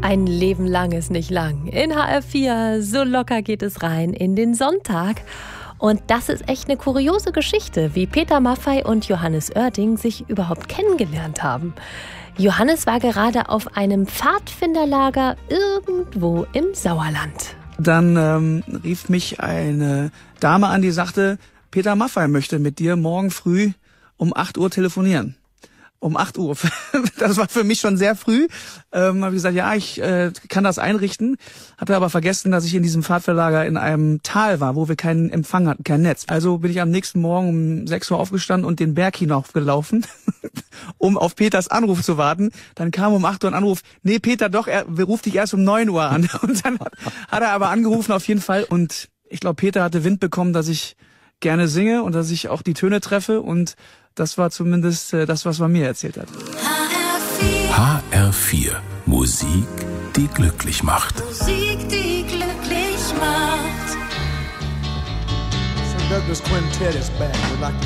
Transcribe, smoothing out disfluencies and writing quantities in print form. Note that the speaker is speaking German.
Ein Leben lang ist nicht lang. In HR4, so locker geht es rein in den Sonntag. Und das ist echt eine kuriose Geschichte, wie Peter Maffay und Johannes Oerding sich überhaupt kennengelernt haben. Johannes war gerade auf einem Pfadfinderlager irgendwo im Sauerland. Dann rief mich eine Dame an, die sagte, Peter Maffay möchte mit dir morgen früh um 8 Uhr telefonieren. Um 8 Uhr. Das war für mich schon sehr früh. Habe ich gesagt, ja, ich kann das einrichten. Hatte aber vergessen, dass ich in diesem Pfadfinderlager in einem Tal war, wo wir keinen Empfang hatten, kein Netz. Also bin ich am nächsten Morgen um 6 Uhr aufgestanden und den Berg hinaufgelaufen, um auf Peters Anruf zu warten. Dann kam um 8 Uhr ein Anruf, nee, Peter, doch, er ruft dich erst um 9 Uhr an. Und dann hat er aber angerufen auf jeden Fall. Und ich glaube, Peter hatte Wind bekommen, dass ich gerne singe und dass ich auch die Töne treffe. Und das war zumindest das, was man mir erzählt hat. HR4. Musik, die glücklich macht. Musik, die glücklich macht. Douglas Quintet is back.